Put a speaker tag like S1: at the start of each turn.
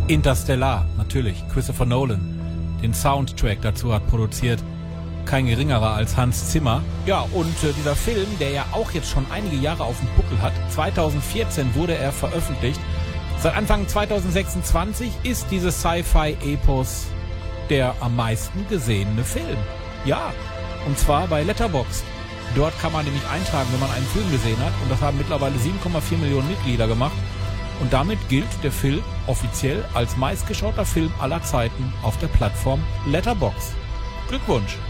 S1: Interstellar, natürlich, Christopher Nolan. Den Soundtrack dazu hat produziert kein geringerer als Hans Zimmer. Ja, und dieser Film, der ja auch jetzt schon einige Jahre auf dem Buckel hat, 2014 wurde er veröffentlicht. Seit Anfang 2026 ist dieses Sci-Fi-Epos der am meisten gesehene Film. Ja, und zwar bei Letterboxd. Dort kann man nämlich eintragen, wenn man einen Film gesehen hat. Und das haben mittlerweile 7,4 Millionen Mitglieder gemacht. Und damit gilt der Film offiziell als meistgeschauter Film aller Zeiten auf der Plattform Letterboxd. Glückwunsch!